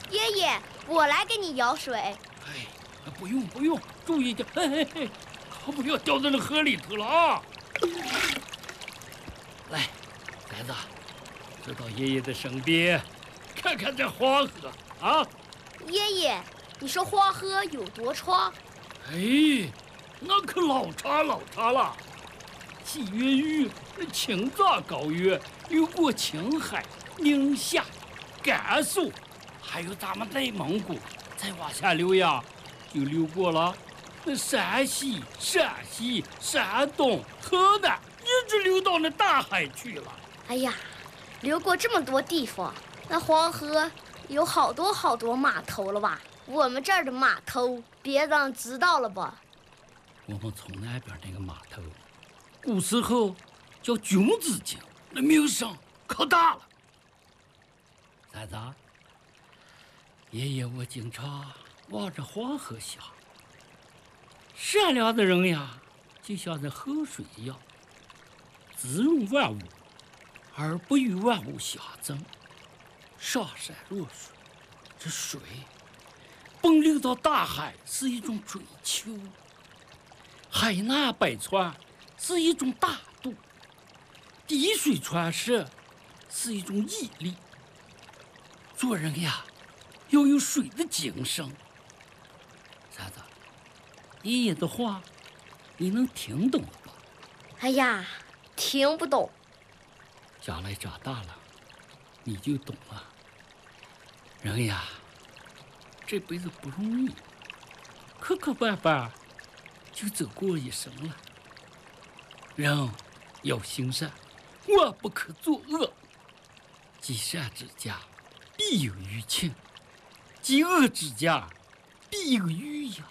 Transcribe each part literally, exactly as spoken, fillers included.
爷爷，我来给你舀水。 哎，不用不用，注意点，哎哎哎，可不要掉在那河里头了啊！来，孩子，走到爷爷的身边，看看这黄河啊。 爷爷，你说黄河有多长？ 哎，那可老长老长了，既源于青藏高原，流过青海、宁夏、甘肃，还有咱们内蒙古，再往下流呀，就流过了那山西、陕西、山东、河南，一直流到那大海去了。 哎呀，流过这么多地方，那黄河有好多好多码头了吧？我们这儿的码头，别人知道了吧？ 我们从那边那个码头，古时候叫君子井，那名声可大了。崽子，爷爷我经常望着黄河想，善良的人呀，就像这河水一样，滋润万物，而不与万物相争。上善若水，这水奔流到大海是一种追求，海纳百川是一种大度，滴水穿石是一种毅力。做人呀，要有水的精神。崽子，爷爷的话你能听懂了吧？ 哎呀，听不懂。 将来长大了你就懂了。人呀，这辈子不容易，磕磕绊绊就走过一生了。人要行善，万不可作恶。积善之家必有余庆，积恶之家必有余殃。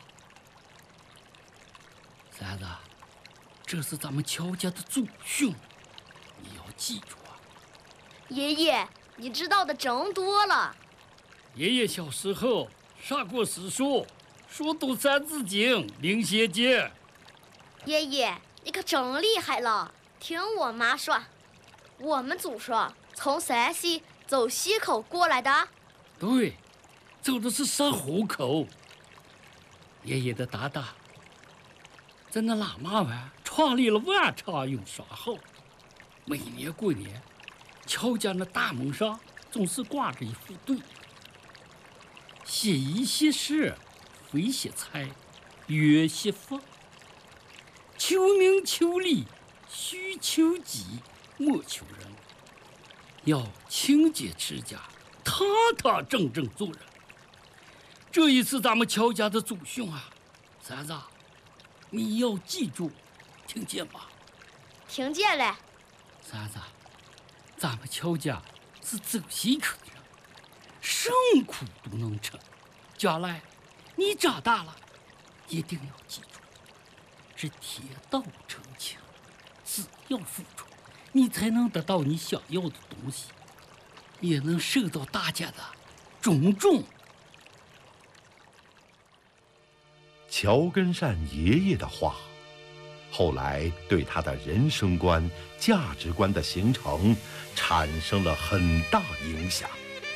崽子，这是咱们乔家的祖训，你要记住啊。 爷爷，你知道的真多了。 爷爷小时候上过史书，书读三字经、灵邪经。 爷爷，你可真厉害了！听我妈说，我们祖上从山西走西口过来的。 对，走的是上湖口。爷爷的大大在那喇嘛湾创立了万长涌商号，每年过年，乔家那大门上总是挂着一副对联：写一些事，非些财，约些福。求名求利，须求己，莫求人。要清洁持家，堂堂正正做人。这也是咱们乔家的祖训啊，崽子，你要记住，听见吗？ 听见了。 崽子，咱们乔家是走西口的人，什么苦都能吃。将来你长大了，一定要记住，是铁道成情，只要付出，你才能得到你想要的东西，也能受到大家的尊重。 乔根善爷爷的话，后来对他的人生观、价值观的形成产生了很大影响。